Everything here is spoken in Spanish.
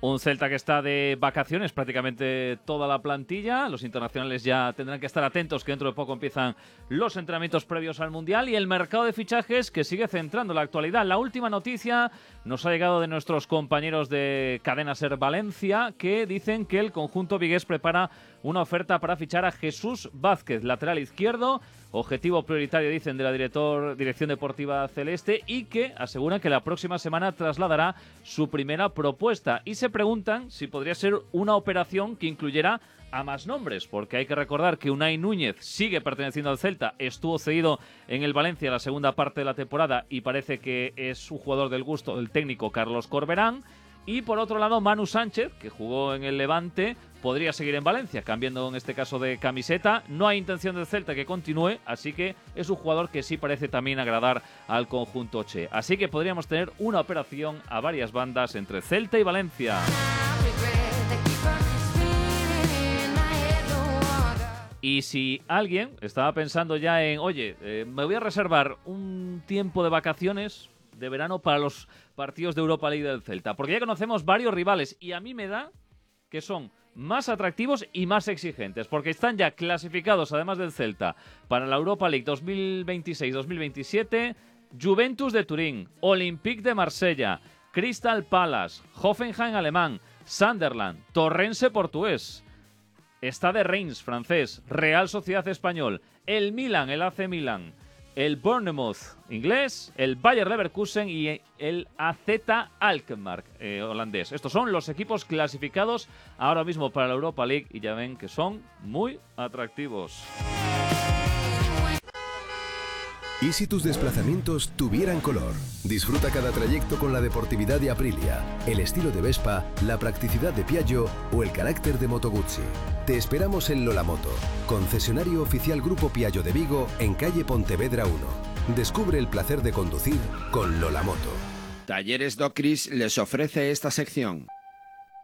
Un Celta que está de vacaciones prácticamente toda la plantilla. Los internacionales ya tendrán que estar atentos, que dentro de poco empiezan los entrenamientos previos al Mundial, y el mercado de fichajes que sigue centrando la actualidad. La última noticia nos ha llegado de nuestros compañeros de Cadena SER Valencia, que dicen que el conjunto vigués prepara una oferta para fichar a Jesús Vázquez, lateral izquierdo, objetivo prioritario, dicen, de la Dirección Deportiva Celeste, y que aseguran que la próxima semana trasladará su primera propuesta. Y se preguntan si podría ser una operación que incluyera a más nombres, porque hay que recordar que Unai Núñez sigue perteneciendo al Celta, estuvo cedido en el Valencia la segunda parte de la temporada y parece que es un jugador del gusto del técnico Carlos Corberán. Y por otro lado, Manu Sánchez, que jugó en el Levante, podría seguir en Valencia, cambiando en este caso de camiseta. No hay intención del Celta que continúe, así que es un jugador que sí parece también agradar al conjunto Che. Así que podríamos tener una operación a varias bandas entre Celta y Valencia. Y si alguien estaba pensando ya en, oye, me voy a reservar un tiempo de vacaciones de verano para los partidos de Europa League del Celta, porque ya conocemos varios rivales y a mí me da que son más atractivos y más exigentes, porque están ya clasificados, además del Celta, para la Europa League 2026-2027, Juventus de Turín, Olympique de Marsella, Crystal Palace, Hoffenheim alemán, Sunderland, Torrense portugués, Stade Reims francés, Real Sociedad español, el Milan, el AC Milan, el Bournemouth inglés, el Bayer Leverkusen y el AZ Alkmaar holandés. Estos son los equipos clasificados ahora mismo para la Europa League y ya ven que son muy atractivos. ¿Y si tus desplazamientos tuvieran color? Disfruta cada trayecto con la deportividad de Aprilia, el estilo de Vespa, la practicidad de Piaggio o el carácter de Moto Guzzi. Te esperamos en Lolamoto, concesionario oficial Grupo Piaggio de Vigo, en calle Pontevedra 1. Descubre el placer de conducir con Lolamoto. Talleres Docris les ofrece esta sección.